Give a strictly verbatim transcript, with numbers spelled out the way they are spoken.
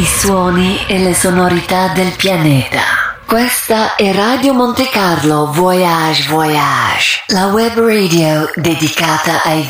i suoni e le sonorità del pianeta. Questa è Radio Monte Carlo Voyage Voyage, la web radio dedicata ai